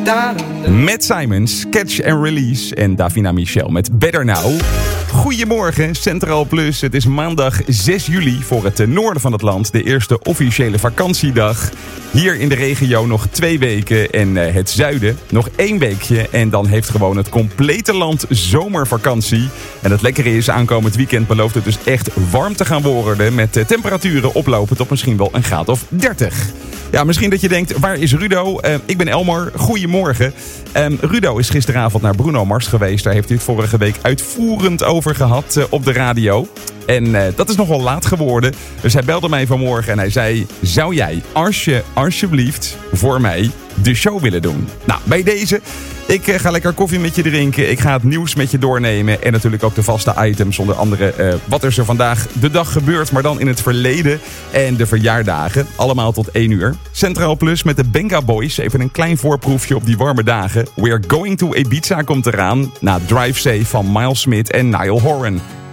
Matt Simons, Catch and Release en Davina Michel met Better Now. Goedemorgen, Centraal Plus. Het is maandag 6 juli voor het noorden van het land. De eerste officiële vakantiedag. Hier in de regio nog 2 weken en het zuiden nog 1 weekje. En dan heeft gewoon het complete land zomervakantie. En het lekkere is, aankomend weekend belooft het dus echt warm te gaan worden. Met temperaturen oplopend tot misschien wel een graad of 30. Ja, misschien dat je denkt, waar is Rudo? Ik ben Elmar, goedemorgen. Rudo is gisteravond naar Bruno Mars geweest. Daar heeft hij het vorige week uitvoerend over gehad op de radio. En dat is nogal laat geworden. Dus hij belde mij vanmorgen en hij zei, zou jij alsjeblieft voor mij de show willen doen? Nou, bij deze, ik ga lekker koffie met je drinken. Ik ga het nieuws met je doornemen. En natuurlijk ook de vaste items. Onder andere wat er zo vandaag de dag gebeurt. Maar dan in het verleden. En de verjaardagen. Allemaal tot 1 uur. Centraal Plus met de Benga Boys. Even een klein voorproefje op die warme dagen. We're Going to Ibiza komt eraan. Na Drive Safe van Miles Smith en Niall Horan.